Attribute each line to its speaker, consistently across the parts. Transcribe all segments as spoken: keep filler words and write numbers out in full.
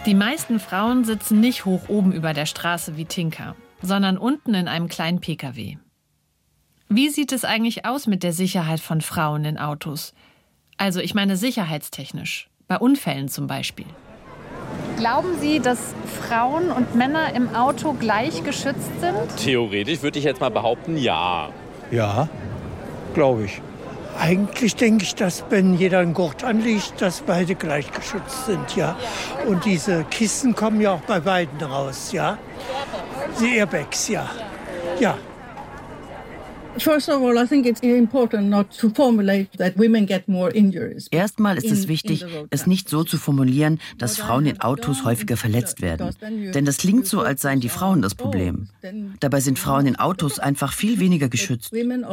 Speaker 1: Die meisten Frauen sitzen nicht hoch oben über der Straße wie Tinka, sondern unten in einem kleinen P K W. Wie sieht es eigentlich aus mit der Sicherheit von Frauen in Autos? Also ich meine sicherheitstechnisch, bei Unfällen zum Beispiel. Glauben Sie, dass Frauen und Männer im Auto gleich geschützt sind?
Speaker 2: Theoretisch würde ich jetzt mal behaupten, ja.
Speaker 3: Ja, glaube ich. Eigentlich denke ich, dass wenn jeder einen Gurt anlegt, dass beide gleich geschützt sind, ja. Und diese Kisten kommen ja auch bei beiden raus, ja. Die Airbags, ja. Ja.
Speaker 4: First of all, I think it's important not to formulate that women get more injuries.
Speaker 5: Erstmal ist es wichtig, es nicht so zu formulieren, dass Frauen in Autos häufiger verletzt werden. Denn das klingt so, als seien die Frauen das Problem. Dabei sind Frauen in Autos einfach viel weniger geschützt.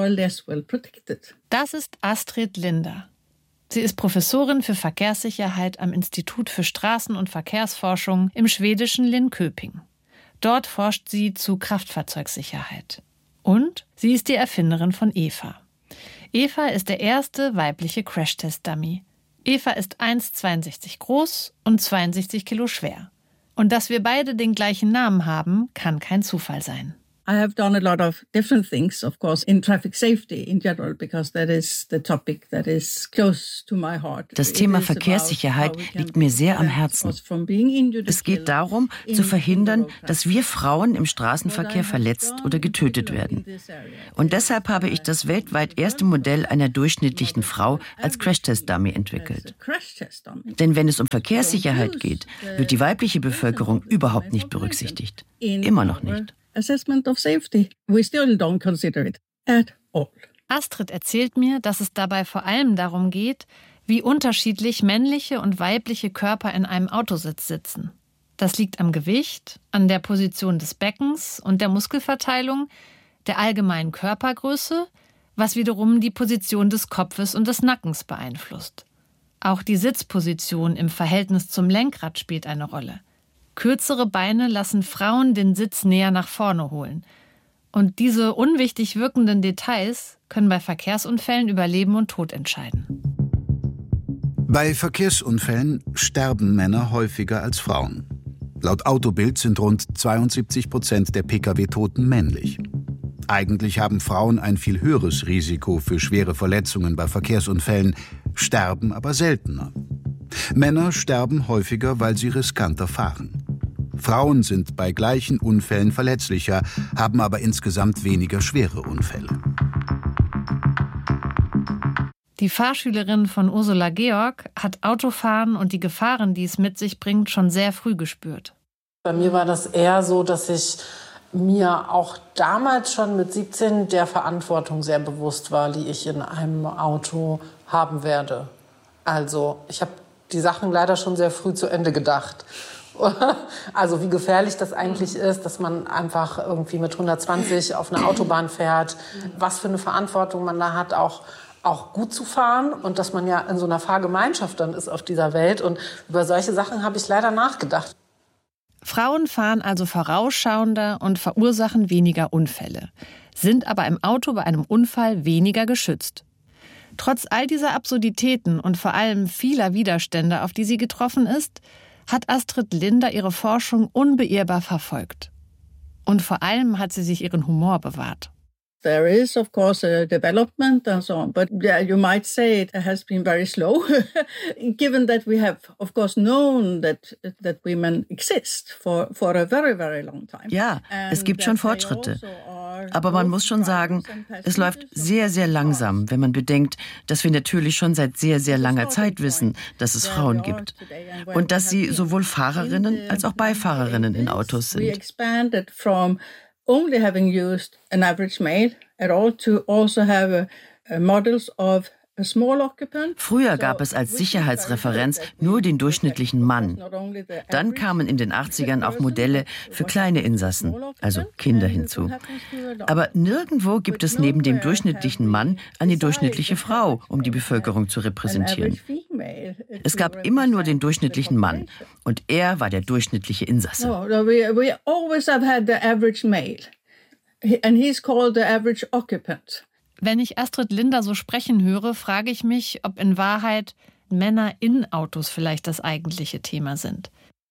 Speaker 1: Das ist Astrid Linder. Sie ist Professorin für Verkehrssicherheit am Institut für Straßen- und Verkehrsforschung im schwedischen Linköping. Dort forscht sie zu Kraftfahrzeugsicherheit. Und sie ist die Erfinderin von Eva. Eva ist der erste weibliche Crashtest-Dummy. Eva ist eins Komma zweiundsechzig groß und zweiundsechzig Kilo schwer. Und dass wir beide den gleichen Namen haben, kann kein Zufall sein.
Speaker 4: I have done a lot of different things, of course, in traffic safety in general, because that is the topic that is close to my heart.
Speaker 5: Das Thema Verkehrssicherheit liegt mir sehr am Herzen. Es geht darum, zu verhindern, dass wir Frauen im Straßenverkehr verletzt oder getötet werden. Und deshalb habe ich das weltweit erste Modell einer durchschnittlichen Frau als Crashtest-Dummy entwickelt. Denn wenn es um Verkehrssicherheit geht, wird die weibliche Bevölkerung überhaupt nicht berücksichtigt. Immer noch nicht.
Speaker 4: Assessment of safety. We still don't consider it at all.
Speaker 1: Astrid erzählt mir, dass es dabei vor allem darum geht, wie unterschiedlich männliche und weibliche Körper in einem Autositz sitzen. Das liegt am Gewicht, an der Position des Beckens und der Muskelverteilung, der allgemeinen Körpergröße, was wiederum die Position des Kopfes und des Nackens beeinflusst. Auch die Sitzposition im Verhältnis zum Lenkrad spielt eine Rolle. Kürzere Beine lassen Frauen den Sitz näher nach vorne holen. Und diese unwichtig wirkenden Details können bei Verkehrsunfällen über Leben und Tod entscheiden.
Speaker 6: Bei Verkehrsunfällen sterben Männer häufiger als Frauen. Laut Autobild sind rund zweiundsiebzig Prozent der P K W-Toten männlich. Eigentlich haben Frauen ein viel höheres Risiko für schwere Verletzungen bei Verkehrsunfällen, sterben aber seltener. Männer sterben häufiger, weil sie riskanter fahren. Frauen sind bei gleichen Unfällen verletzlicher, haben aber insgesamt weniger schwere Unfälle.
Speaker 1: Die Fahrschülerin von Ursula Georg hat Autofahren und die Gefahren, die es mit sich bringt, schon sehr früh gespürt.
Speaker 7: Bei mir war das eher so, dass ich mir auch damals schon mit siebzehn der Verantwortung sehr bewusst war, die ich in einem Auto haben werde. Also ich habe die Sachen leider schon sehr früh zu Ende gedacht. Also wie gefährlich das eigentlich ist, dass man einfach irgendwie mit hundertzwanzig auf eine Autobahn fährt, was für eine Verantwortung man da hat, auch, auch gut zu fahren und dass man ja in so einer Fahrgemeinschaft dann ist auf dieser Welt. Und über solche Sachen habe ich leider nachgedacht.
Speaker 1: Frauen fahren also vorausschauender und verursachen weniger Unfälle, sind aber im Auto bei einem Unfall weniger geschützt. Trotz all dieser Absurditäten und vor allem vieler Widerstände, auf die sie getroffen ist, hat Astrid Linder ihre Forschung unbeirrbar verfolgt. Und vor allem hat sie sich ihren Humor bewahrt.
Speaker 4: There is, of course, a development and so on, but yeah, you might say it has been very slow, given that we have, of course, known that that women exist for for a very, very long time.
Speaker 5: Ja, es gibt schon Fortschritte. Aber man muss schon sagen, es läuft sehr, sehr langsam, wenn man bedenkt, dass wir natürlich schon seit sehr, sehr langer Zeit wissen, dass es Frauen gibt. Und dass sie sowohl Fahrerinnen als auch Beifahrerinnen in Autos sind.
Speaker 4: Only having used an average male at all to also have a, a models of a small occupant.
Speaker 5: Früher gab es als Sicherheitsreferenz nur den durchschnittlichen Mann. Dann kamen in den achtzigern auch Modelle für kleine Insassen, also Kinder hinzu. Aber nirgendwo gibt es neben dem durchschnittlichen Mann eine durchschnittliche Frau, um die Bevölkerung zu repräsentieren. Es gab immer nur den durchschnittlichen Mann und er war der durchschnittliche Insasse.
Speaker 4: No, we, we always have had the average male and he's called the average occupant.
Speaker 1: Wenn ich Astrid Linder so sprechen höre, frage ich mich, ob in Wahrheit Männer in Autos vielleicht das eigentliche Thema sind.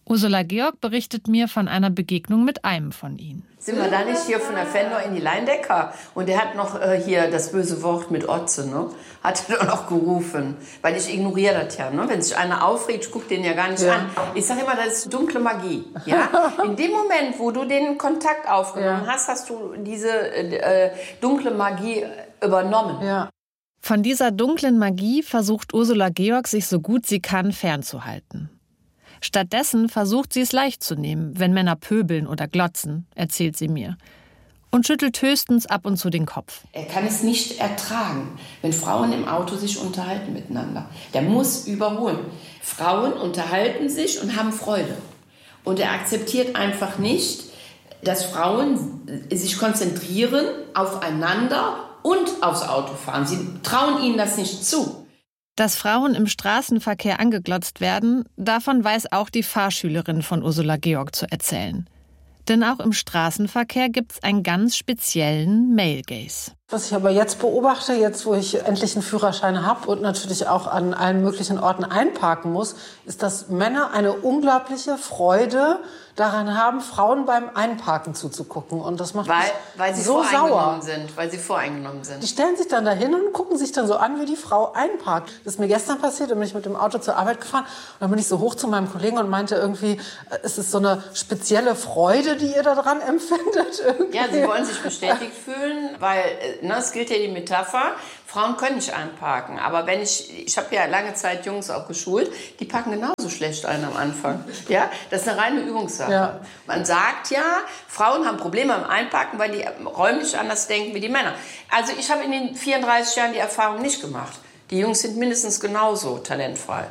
Speaker 1: Ursula Georg berichtet mir von einer Begegnung mit einem von ihnen.
Speaker 8: Sind wir da nicht hier von der Fendor in die Leindecker? Und der hat noch äh, hier das böse Wort mit Otze, ne? Hat er noch gerufen. Weil ich ignoriere das ja, ne? Wenn sich einer aufregt, ich gucke den ja gar nicht ja. an. Ich sage immer, das ist dunkle Magie. Ja? In dem Moment, wo du den Kontakt aufgenommen ja. hast, hast du diese äh, dunkle Magie übernommen.
Speaker 1: Ja. Von dieser dunklen Magie versucht Ursula Georg, sich so gut sie kann, fernzuhalten. Stattdessen versucht sie es leicht zu nehmen, wenn Männer pöbeln oder glotzen, erzählt sie mir. Und schüttelt höchstens ab und zu den Kopf.
Speaker 9: Er kann es nicht ertragen, wenn Frauen im Auto sich unterhalten miteinander. Der muss überholen. Frauen unterhalten sich und haben Freude. Und er akzeptiert einfach nicht, dass Frauen sich konzentrieren aufeinander und aufs Autofahren. Sie trauen ihnen das nicht zu.
Speaker 1: Dass Frauen im Straßenverkehr angeglotzt werden, davon weiß auch die Fahrschülerin von Ursula Georg zu erzählen. Denn auch im Straßenverkehr gibt's einen ganz speziellen Male Gaze.
Speaker 7: Was ich aber jetzt beobachte, jetzt wo ich endlich einen Führerschein habe und natürlich auch an allen möglichen Orten einparken muss, ist, dass Männer eine unglaubliche Freude daran haben, Frauen beim Einparken zuzugucken. Und das macht
Speaker 8: weil,
Speaker 7: mich
Speaker 8: weil sie
Speaker 7: so
Speaker 8: voreingenommen
Speaker 7: sauer.
Speaker 8: sind, weil sie voreingenommen sind.
Speaker 7: Die stellen sich dann dahin und gucken sich dann so an, wie die Frau einparkt. Das ist mir gestern passiert, da bin ich mit dem Auto zur Arbeit gefahren. Und dann bin ich so hoch zu meinem Kollegen und meinte irgendwie, es ist so eine spezielle Freude, die ihr daran empfindet. Irgendwie.
Speaker 8: Ja, sie wollen sich bestätigt fühlen, weil ne, es gilt ja die Metapher, Frauen können nicht einparken. Aber wenn ich, ich habe ja lange Zeit Jungs auch geschult, die parken genauso schlecht ein am Anfang. Ja, das ist eine reine Übungssache. Ja. Man sagt ja, Frauen haben Probleme beim Einparken, weil die räumlich anders denken wie die Männer. Also ich habe in den vierunddreißig Jahren die Erfahrung nicht gemacht. Die Jungs sind mindestens genauso talentfrei.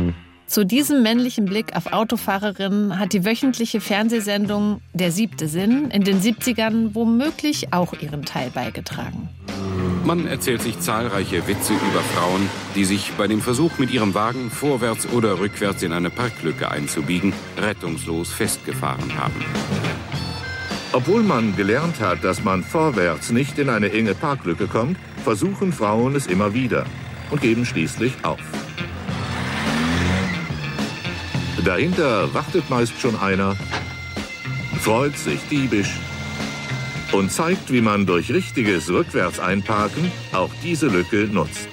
Speaker 1: Zu diesem männlichen Blick auf Autofahrerinnen hat die wöchentliche Fernsehsendung Der siebte Sinn in den siebzigern womöglich auch ihren Teil beigetragen.
Speaker 10: Man erzählt sich zahlreiche Witze über Frauen, die sich bei dem Versuch, mit ihrem Wagen vorwärts oder rückwärts in eine Parklücke einzubiegen, rettungslos festgefahren haben.
Speaker 11: Obwohl man gelernt hat, dass man vorwärts nicht in eine enge Parklücke kommt, versuchen Frauen es immer wieder und geben schließlich auf. Dahinter wartet meist schon einer, freut sich diebisch und zeigt, wie man durch richtiges Rückwärts-Einparken auch diese Lücke nutzt.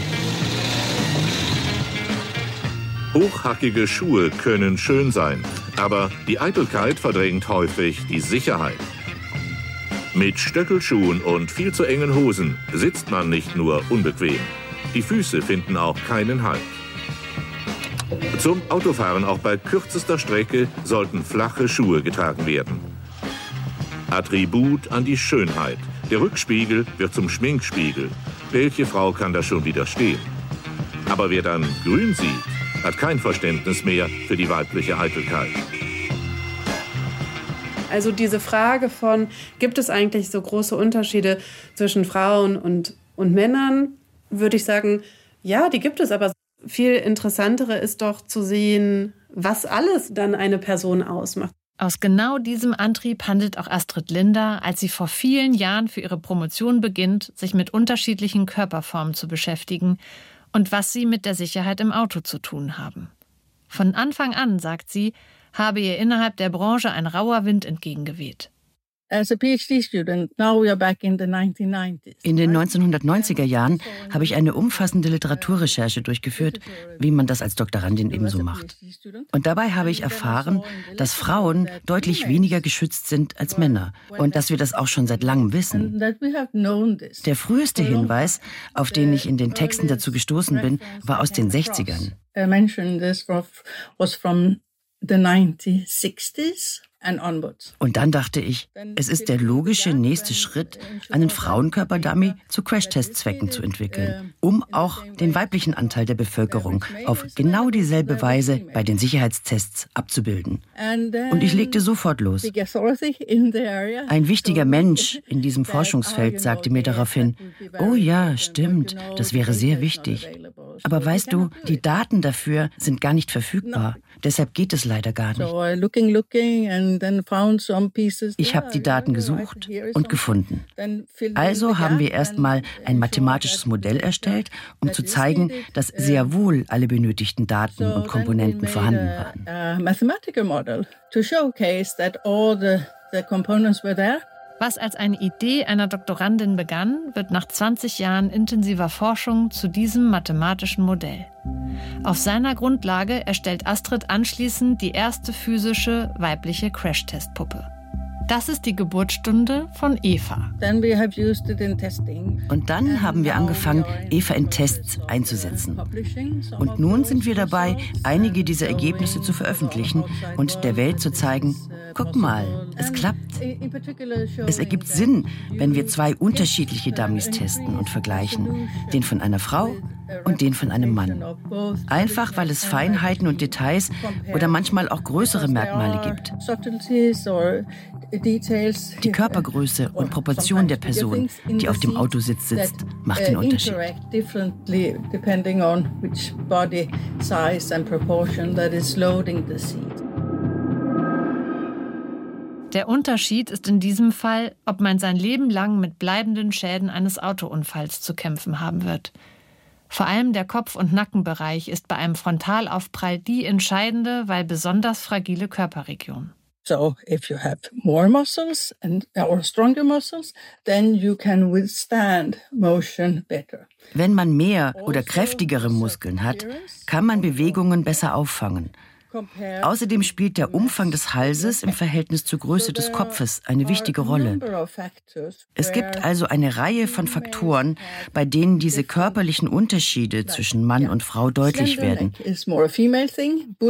Speaker 11: Hochhackige Schuhe können schön sein, aber die Eitelkeit verdrängt häufig die Sicherheit. Mit Stöckelschuhen und viel zu engen Hosen sitzt man nicht nur unbequem, die Füße finden auch keinen Halt. Zum Autofahren auch bei kürzester Strecke sollten flache Schuhe getragen werden. Attribut an die Schönheit. Der Rückspiegel wird zum Schminkspiegel. Welche Frau kann da schon widerstehen? Aber wer dann grün sieht, hat kein Verständnis mehr für die weibliche Eitelkeit.
Speaker 12: Also diese Frage von, gibt es eigentlich so große Unterschiede zwischen Frauen und, und Männern, würde ich sagen, ja, die gibt es, aber viel interessantere ist doch zu sehen, was alles dann eine Person ausmacht.
Speaker 1: Aus genau diesem Antrieb handelt auch Astrid Linder, als sie vor vielen Jahren für ihre Promotion beginnt, sich mit unterschiedlichen Körperformen zu beschäftigen und was sie mit der Sicherheit im Auto zu tun haben. Von Anfang an, sagt sie, habe ihr innerhalb der Branche ein rauer Wind entgegengeweht.
Speaker 5: In den neunzehnhundertneunziger Jahren habe ich eine umfassende Literaturrecherche durchgeführt, wie man das als Doktorandin ebenso macht. Und dabei habe ich erfahren, dass Frauen deutlich weniger geschützt sind als Männer und dass wir das auch schon seit langem wissen. Der früheste Hinweis, auf den ich in den Texten dazu gestoßen bin, war aus den sechzigern. Und dann dachte ich, es ist der logische nächste Schritt, einen Frauenkörperdummy zu Crashtest-Zwecken zu entwickeln, um auch den weiblichen Anteil der Bevölkerung auf genau dieselbe Weise bei den Sicherheitstests abzubilden. Und ich legte sofort los. Ein wichtiger Mensch in diesem Forschungsfeld sagte mir daraufhin, oh ja, stimmt, das wäre sehr wichtig. Aber weißt du, die Daten dafür sind gar nicht verfügbar. Deshalb geht es leider gar nicht. Ich habe die Daten gesucht und gefunden. Also haben wir erstmal ein mathematisches Modell erstellt, um zu zeigen, dass sehr wohl alle benötigten Daten und Komponenten vorhanden waren.
Speaker 1: Was als eine Idee einer Doktorandin begann, wird nach zwanzig Jahren intensiver Forschung zu diesem mathematischen Modell. Auf seiner Grundlage erstellt Astrid anschließend die erste physische weibliche Crashtestpuppe. Das ist die Geburtsstunde von Eva.
Speaker 5: Und dann haben wir angefangen, Eva in Tests einzusetzen. Und nun sind wir dabei, einige dieser Ergebnisse zu veröffentlichen und der Welt zu zeigen, guck mal, es klappt. Es ergibt Sinn, wenn wir zwei unterschiedliche Dummies testen und vergleichen, den von einer Frau und den von einem Mann. Einfach, weil es Feinheiten und Details oder manchmal auch größere Merkmale gibt. Die Körpergröße und Proportion der Person, die auf dem Autositz sitzt, macht den Unterschied.
Speaker 1: Der Unterschied ist in diesem Fall, ob man sein Leben lang mit bleibenden Schäden eines Autounfalls zu kämpfen haben wird. Vor allem der Kopf- und Nackenbereich ist bei einem Frontalaufprall die entscheidende, weil besonders fragile Körperregion.
Speaker 4: So if you have more muscles and or stronger muscles, then you can withstand motion better.
Speaker 5: Wenn man mehr oder kräftigere Muskeln hat, kann man Bewegungen besser auffangen. Außerdem spielt der Umfang des Halses im Verhältnis zur Größe des Kopfes eine wichtige Rolle. Es gibt also eine Reihe von Faktoren, bei denen diese körperlichen Unterschiede zwischen Mann und Frau deutlich werden.